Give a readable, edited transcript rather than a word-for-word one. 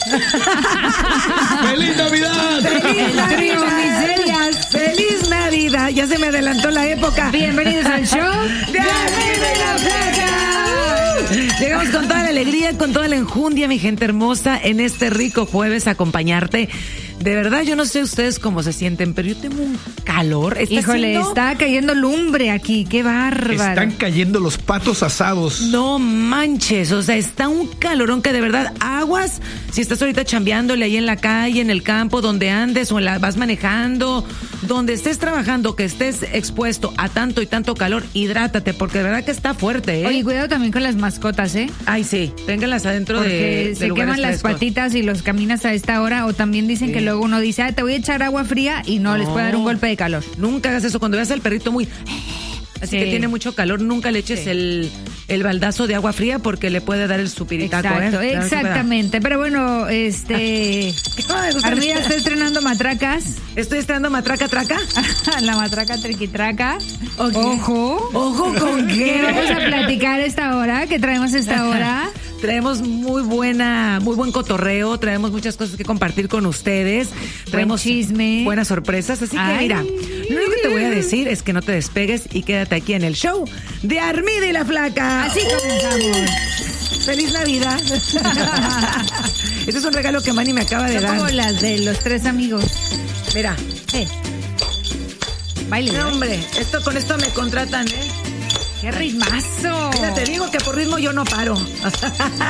¡Feliz Navidad! ¡Feliz Navidad! ¡Feliz Navidad! Ya se me adelantó la época. Bienvenidos al show de Armida y la Flaca. Llegamos con toda la alegría, con toda la enjundia, mi gente hermosa, en este rico jueves a acompañarte. De verdad, yo no sé ustedes cómo se sienten, pero yo tengo un calor. Está cayendo lumbre aquí, qué bárbaro. Están cayendo los patos asados. No manches, o sea, está un calorón que de verdad, aguas, si estás ahorita chambeándole ahí en la calle, en el campo, donde andes o vas manejando, donde estés trabajando, que estés expuesto a tanto y tanto calor, hidrátate, porque de verdad que está fuerte, ¿eh? Oye, cuidado también con las mascotas, ¿eh? Ay, sí, ténganlas adentro porque se queman las patitas y los caminas a esta hora, o también dicen que luego uno dice, te voy a echar agua fría y no les puede dar un golpe de calor. Nunca hagas eso. Cuando veas al perrito muy... Así que tiene mucho calor, nunca le eches el baldazo de agua fría porque le puede dar el supiritaco. Exacto, exactamente. Pero bueno, Armida está estrenando matracas. ¿Estoy estrenando matraca traca? La matraca triquitraca. Okay. Ojo con qué. ¿Qué vamos a platicar esta hora? ¿Qué traemos esta hora? Traemos muy buen cotorreo, traemos muchas cosas que compartir con ustedes, traemos chisme, buenas sorpresas, así que mira, lo único que te voy a decir es que no te despegues y quédate aquí en el show de Armida y la Flaca. Así comenzamos. ¡Feliz Navidad! Este es un regalo que Manny me acaba de dar. Como las de los 3 amigos. Mira. Baile. No, hombre, con esto me contratan, ¿eh? ¡Qué ritmazo! Mira, te digo que por ritmo yo no paro.